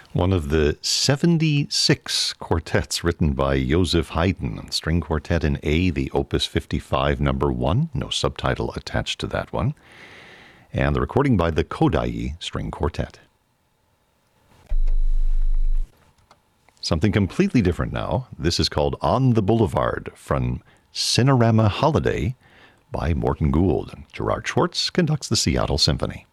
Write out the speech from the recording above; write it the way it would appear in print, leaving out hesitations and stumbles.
One of the 76 quartets written by Joseph Haydn, string quartet in A, the Opus 55 number 1, no subtitle attached to that one, and the recording by the Kodály String Quartet. Something completely different now. This is called On the Boulevard from Cinerama Holiday by Morton Gould. Gerard Schwartz conducts the Seattle Symphony.